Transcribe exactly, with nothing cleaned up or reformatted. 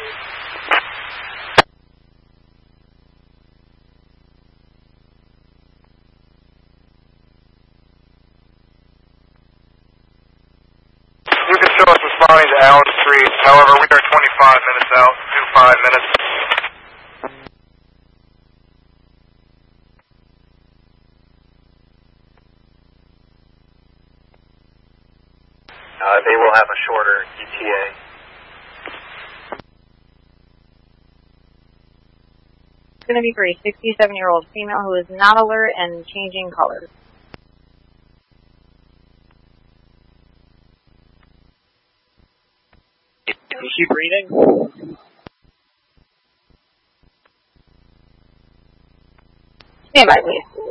You can show us responding to Allen Street. However, we are twenty-five minutes out. Do five minutes. Uh, they will have a shorter E T A. It's going to be for a sixty-seven-year-old female who is not alert and changing colors. Is she breathing? Stand by, please.